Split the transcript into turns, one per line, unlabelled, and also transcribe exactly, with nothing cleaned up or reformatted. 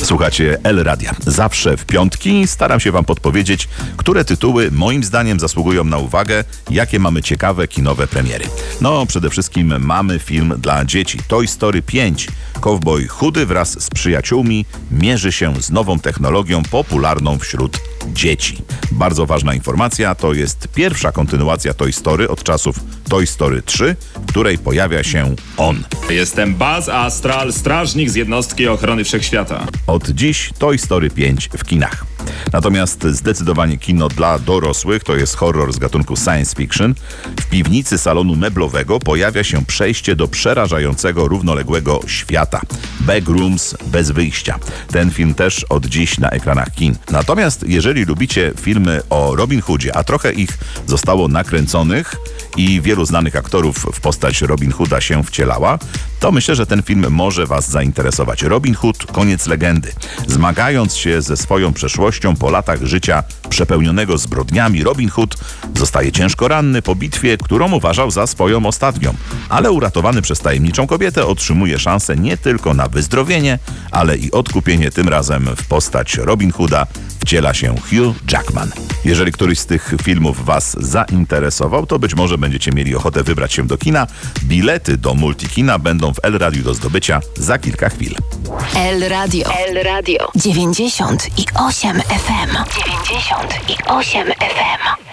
Słuchacie El Radia. Zawsze w piątki staram się wam podpowiedzieć, które tytuły moim zdaniem zasługują na uwagę, jakie mamy ciekawe kinowe premiery. No, przede wszystkim mamy film dla dzieci. Toy Story pięć. Kowboj chudy wraz z przyjaciółmi mierzy się z nową technologią popularną wśród dzieci. Bardzo ważna informacja, to jest pierwsza kontynuacja Toy Story od czasów Toy Story trzy, w której pojawia się on.
Jestem Buzz Astral, strażnik z jednostki ochrony wszechświata.
Od dziś Toy Story pięć w kinach. Natomiast zdecydowanie kino dla dorosłych to jest horror z gatunku science fiction. W piwnicy salonu meblowego pojawia się przejście do przerażającego równoległego świata. Backrooms bez wyjścia. Ten film też od dziś na ekranach kin. Natomiast jeżeli lubicie filmy o Robin Hoodzie, a trochę ich zostało nakręconych i wielu znanych aktorów w postać Robin Hooda się wcielała, to myślę, że ten film może was zainteresować. Robin Hood, koniec legendy. Zmagając się ze swoją przeszłością po latach życia przepełnionego zbrodniami, Robin Hood zostaje ciężko ranny po bitwie, którą uważał za swoją ostatnią. Ale uratowany przez tajemniczą kobietę otrzymuje szansę nie tylko na wyzdrowienie, ale i odkupienie. Tym razem w postać Robin Hooda wciela się Hugh Jackman. Jeżeli któryś z tych filmów was zainteresował, to być może będziecie mieli ochotę wybrać się do kina. Bilety do Multikina będą w El Radiu do zdobycia za kilka chwil.
El Radio. El Radio. dziewięćdziesiąt i osiem F M. dziewięćdziesiąt i osiem F M.